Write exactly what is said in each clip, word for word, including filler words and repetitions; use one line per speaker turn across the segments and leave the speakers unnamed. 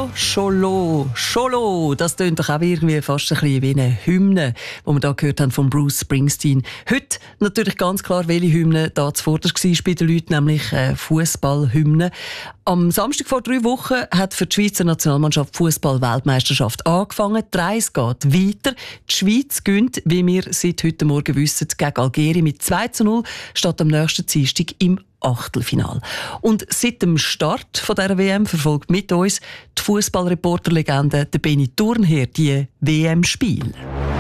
Cholo, Cholo, Cholo. Das tönt doch auch irgendwie fast ein bisschen wie eine Hymne, die wir da gehört haben von Bruce Springsteen. Heute natürlich ganz klar, welche Hymne da zuvorderst war bei den Leuten, nämlich äh, Fußballhymne. Am Samstag vor drei Wochen hat für die Schweizer Nationalmannschaft die Fußball-Weltmeisterschaft angefangen. Die Reise geht weiter. Die Schweiz gewinnt, wie wir seit heute Morgen wissen, gegen Algerien mit zwei zu null, statt am nächsten Dienstag im Achtelfinal. Und seit dem Start von dieser W M verfolgt mit uns die Fußballreporterlegende Benny Thurnherr die W M-Spiele.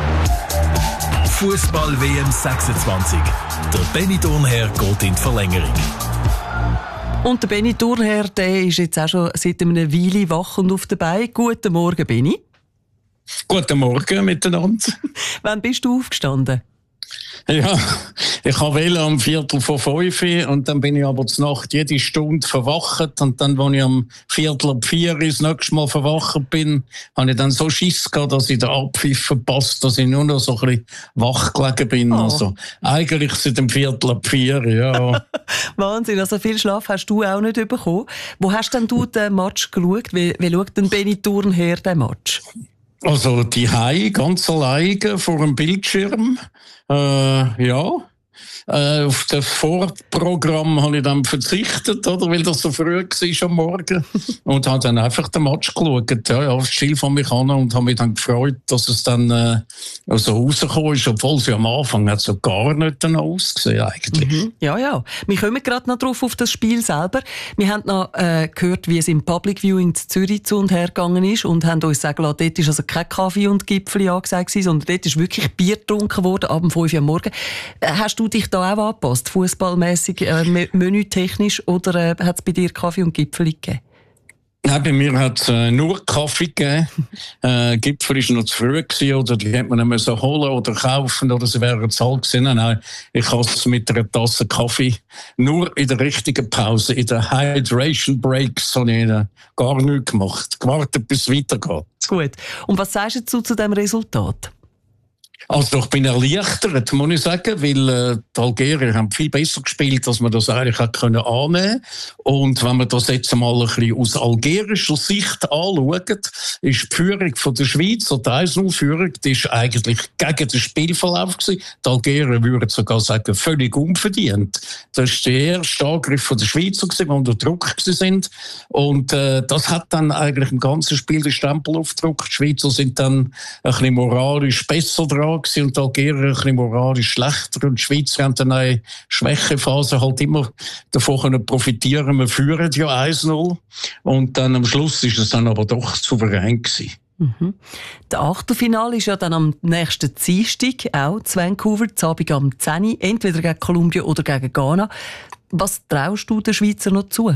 Fußball-W M sechsundzwanzig. Der Benny Thurnherr geht in die Verlängerung.
Und der Benny Thurnherr, der ist jetzt auch schon seit einer Weile wach und auf dabei. Guten Morgen, Benny.
Guten Morgen miteinander.
Wann bist du aufgestanden?
Ja, ich wollte am Viertel vor fünf und dann bin ich aber zur Nacht jede Stunde verwacht und dann, als ich am Viertel ab vier das nächste Mal verwacht bin, habe ich dann so Schiss gehabt, dass ich den Abpfiff verpasst, dass ich nur noch so ein bisschen wach gelegen bin.
Oh.
Also eigentlich seit dem Viertel ab vier, ja.
Wahnsinn, also viel Schlaf hast du auch nicht bekommen. Wo hast denn du den Match geschaut? Wie, wie schaut denn Benny Thurnherr den Match?
Also die Hai ganz alleine vor dem Bildschirm. Äh, ja. Äh, auf das Vorprogramm habe ich dann verzichtet, oder, weil das so früh war am Morgen. Und habe dann einfach den Match geschaut. Ja, ja, still von mich an und habe mich dann gefreut, dass es dann äh, so rausgekommen ist, obwohl sie am Anfang hat so gar nicht danach ausgesehen eigentlich.
Mhm. Ja, ja. Wir kommen gerade noch drauf auf das Spiel selber. Wir haben noch äh, gehört, wie es im Public Viewing in Zürich zu und her gegangen ist und haben uns sagen lassen, dort ist also kein Kaffee und Gipfeli angesagt gewesen, sondern dort ist wirklich Bier getrunken worden, ab um fünf Uhr am Morgen. Äh, hast du dich da auch angepasst, fußballmässig, äh, menütechnisch, oder äh, hat es bei dir Kaffee und Gipfeli gegeben?
Nein, bei mir hat es äh, nur Kaffee gegeben. äh, Gipfel war noch zu früh gewesen, oder die hätte man nicht so holen oder kaufen, oder sie wären zu alt gewesen. Nein, ich habe es mit einer Tasse Kaffee nur in der richtigen Pause, in der Hydration Breaks, habe ich äh, gar nichts gemacht. Gewartet, bis es weitergeht.
Gut. Und was sagst du zu diesem Resultat?
Also ich bin erleichtert, muss ich sagen, weil äh, die Algerier haben viel besser gespielt, als man das eigentlich hätte können annehmen. Und wenn man das jetzt mal ein bisschen aus algerischer Sicht anschaut, ist die Führung von der Schweiz, oder die eins null Führung, die ist eigentlich gegen den Spielverlauf gewesen. Die Algerier würden sogar sagen, völlig unverdient. Das ist der erste Angriff von der Schweizer gewesen, die unter Druck sind. Und äh, das hat dann eigentlich im ganzen Spiel den Stempel aufgedrückt. Die Schweizer sind dann ein bisschen moralisch besser dran und die Algerier ein bisschen moralisch schlechter. Und die Schweizer haben dann eine Schwächephase halt immer davon können profitieren. Wir führen ja eins null. Und dann am Schluss ist es dann aber doch souverän gewesen.
Mhm. Das Achtelfinale ist ja dann am nächsten Dienstag, auch zu Vancouver, zu Abend am zehn Uhr, entweder gegen Kolumbien oder gegen Ghana. Was traust du den Schweizer noch zu?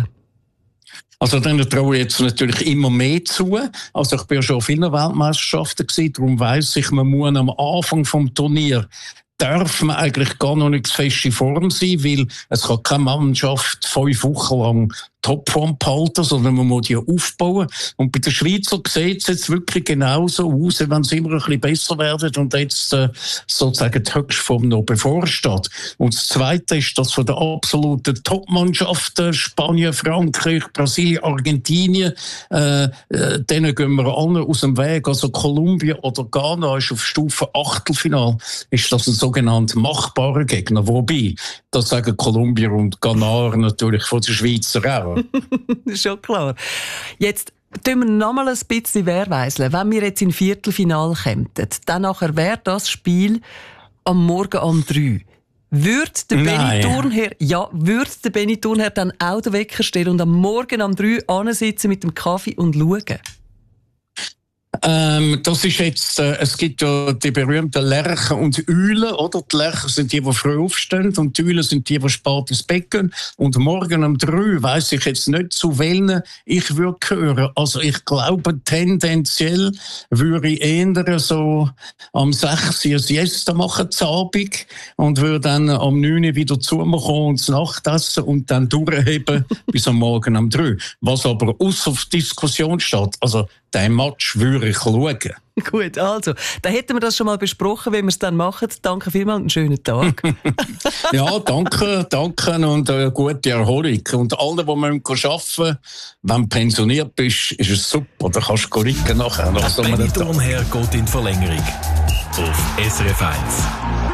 Also dann traue ich jetzt natürlich immer mehr zu. Also ich bin ja schon auf vielen Weltmeisterschaften gewesen, darum weiss ich, man muss am Anfang vom Turnier darf man eigentlich gar noch nicht fest in Form sein, weil es kann keine Mannschaft fünf Wochen lang Topform behalten, sondern man muss die aufbauen. Und bei den Schweizer sieht es jetzt wirklich genauso aus, wenn sie immer ein bisschen besser werden und jetzt äh, sozusagen die Höchstform noch bevorsteht. Und das Zweite ist, dass von den absoluten Top-Mannschaften, Spanien, Frankreich, Brasilien, Argentinien, äh, äh, denen gehen wir alle aus dem Weg. Also Kolumbien oder Ghana ist auf Stufe Achtelfinal, ist das ein sogenannter machbarer Gegner. Wobei, das sagen Kolumbier und Ghana natürlich von den Schweizer auch.
Schon klar. Jetzt tun wir noch mal ein bisschen wehrweiseln. Wenn wir jetzt in Viertelfinale kämen, dann nachher wäre das Spiel am Morgen um drei. Würde der Benny Thurnherr, ja, würde der Benny Thurnherr dann auch den Wecker stellen und am Morgen um drei ansitzen mit dem Kaffee und schauen?
Ähm, das ist jetzt, äh, es gibt ja die berühmten Lerchen und Eulen, oder? Die Lerchen sind die, die früh aufstehen, und die Eulen sind die, die spät ins Bett gehen. Und morgen um drei weiss ich jetzt nicht, zu welchen ich würde hören. Also ich glaube, tendenziell würde ich eher so am sechs Uhr ein Siesta machen, zu Abend, und würde dann am neun Uhr wieder zu mir kommen und das Nachtessen und dann durchheben bis am Morgen um drei. Was aber außer Diskussion steht. Also den Match würde ich schauen.
Gut, also, dann hätten wir das schon mal besprochen, wenn wir es dann machen. Danke vielmals, einen schönen Tag.
Ja, danke, danke und eine gute Erholung. Und alle, die arbeiten müssen, wenn du pensioniert bist, ist es super. Da kannst du liegen nachher.
Der Benny Thurnherr geht in die Verlängerung. Auf S R F eins.